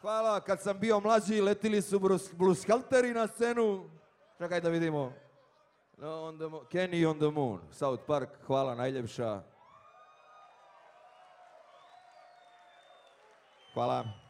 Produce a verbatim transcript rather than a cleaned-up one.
hvala. Kad sam bio mlađi, letili su Blues Helteri na scenu. Čekaj da vidimo. On the Kenny on the Moon, South Park, hvala najljepša. Hvala.